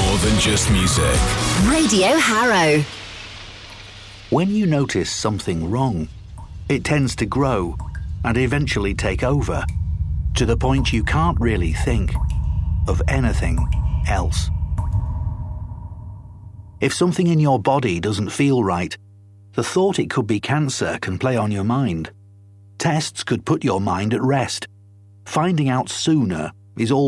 more than just music. Radio Harrow. When you notice something wrong, it tends to grow and eventually take over, to the point you can't really think of anything else. If something in your body doesn't feel right, the thought it could be cancer can play on your mind. Tests could put your mind at rest. Finding out sooner is all